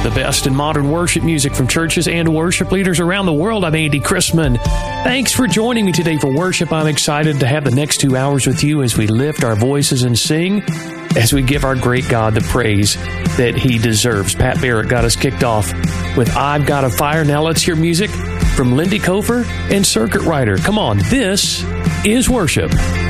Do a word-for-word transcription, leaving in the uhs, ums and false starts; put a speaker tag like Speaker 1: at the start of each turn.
Speaker 1: the best in modern worship music from churches and worship leaders around the world. I'm Andy Chrisman. Thanks for joining me today for worship. I'm excited to have the next two hours with you as we lift our voices and sing, as we give our great God the praise that He deserves. Pat Barrett got us kicked off with I've Got a Fire. Now let's hear music from Lindy Cofer and Circuit Rider. Come on, this is worship.